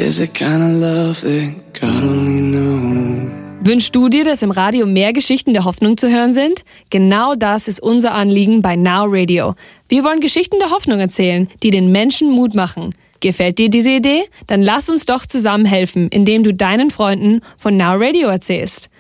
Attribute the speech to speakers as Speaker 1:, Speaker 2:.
Speaker 1: Is it kind of love that God only knows?
Speaker 2: Wünschst du dir, dass im Radio mehr Geschichten der Hoffnung zu hören sind? Genau das ist unser Anliegen bei Now Radio. Wir wollen Geschichten der Hoffnung erzählen, die den Menschen Mut machen. Gefällt dir diese Idee? Dann lass uns doch zusammen helfen, indem du deinen Freunden von Now Radio erzählst.